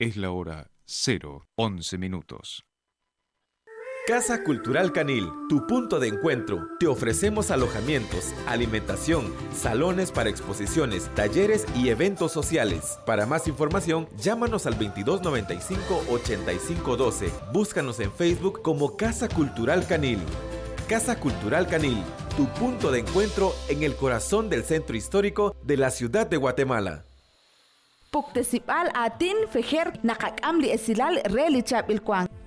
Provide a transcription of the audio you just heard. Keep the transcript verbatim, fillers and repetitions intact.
Es la hora cero once minutos. Casa Cultural Canil, tu punto de encuentro. Te ofrecemos alojamientos, alimentación, salones para exposiciones, talleres y eventos sociales. Para más información, llámanos al veintidós noventa y cinco, ochenta y cinco doce. Búscanos en Facebook como Casa Cultural Canil. Casa Cultural Canil, tu punto de encuentro en el corazón del centro histórico de la ciudad de Guatemala. Puktesipal atin fejer nakakamli esilal relichap ilkwang.